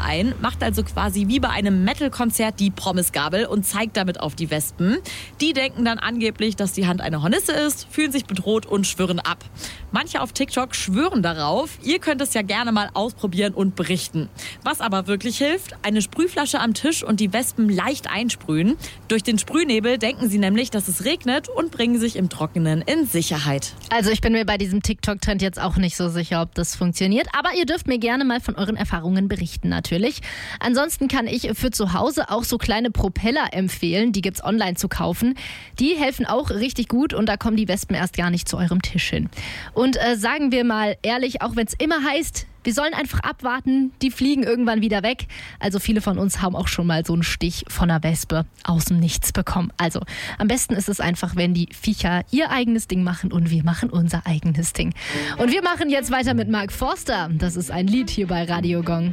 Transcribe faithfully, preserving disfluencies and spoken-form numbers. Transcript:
ein, macht also quasi wie bei einem Metal-Konzert die Pommesgabel und zeigt damit auf die Wespen. Die denken dann angeblich, dass die Hand eine Hornisse ist, fühlen sich bedroht und schwirren ab. Manche auf TikTok schwören darauf. Ihr könnt es ja gerne mal ausprobieren und berichten. Was aber wirklich hilft, eine Sprühflasche am Tisch und die Wespen leicht einsprühen. Durch den Sprühnebel denken sie nämlich, dass es regnet und bringen sich im Trockenen in Sicherheit. Also ich bin mir bei diesem TikTok-Trend jetzt auch nicht so sicher, ob das funktioniert. Aber ihr dürft mir gerne mal von euren Erfahrungen berichten natürlich. Ansonsten kann ich für zu Hause auch so kleine Propeller empfehlen. Die gibt's online zu kaufen. Die helfen auch richtig gut und da kommen die Wespen erst gar nicht zu eurem Tisch hin. Und äh, sagen wir mal ehrlich, auch wenn es immer heißt, wir sollen einfach abwarten, die fliegen irgendwann wieder weg. Also viele von uns haben auch schon mal so einen Stich von einer Wespe aus dem Nichts bekommen. Also am besten ist es einfach, wenn die Viecher ihr eigenes Ding machen und wir machen unser eigenes Ding. Und wir machen jetzt weiter mit Mark Forster. Das ist ein Lied hier bei Radio Gong.